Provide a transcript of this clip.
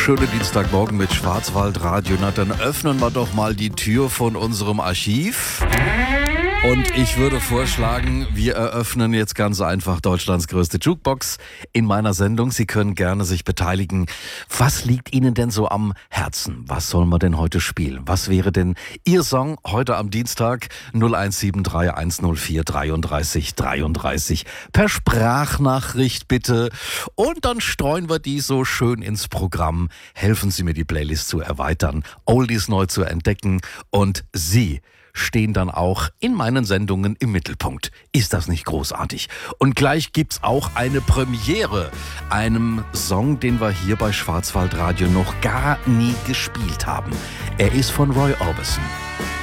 Schönen Dienstagmorgen mit Schwarzwaldradio. Na, dann öffnen wir doch mal die Tür von unserem Archiv. Und ich würde vorschlagen, wir eröffnen jetzt ganz einfach Deutschlands größte Jukebox in meiner Sendung. Sie können gerne sich beteiligen. Was liegt Ihnen denn so am Herzen? Was sollen wir denn heute spielen? Was wäre denn Ihr Song heute am Dienstag? 0173 104 33 33. Per Sprachnachricht bitte. Und dann streuen wir die so schön ins Programm. Helfen Sie mir, die Playlist zu erweitern, Oldies neu zu entdecken. Und Sie stehen dann auch in meinen Sendungen im Mittelpunkt. Ist das nicht großartig? Und gleich gibt's auch eine Premiere, einem Song, den wir hier bei Schwarzwaldradio noch gar nie gespielt haben. Er ist von Roy Orbison.